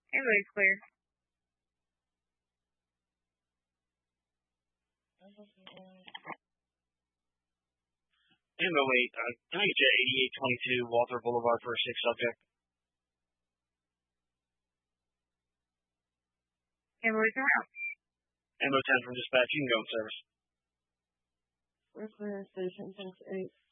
Everybody's clear. Ambo 8, can I get you at 8822 Walther Boulevard for a 6 subject? Everybody's around. Ambo 10 from dispatch, you can go in service. Where's the station? 6-8.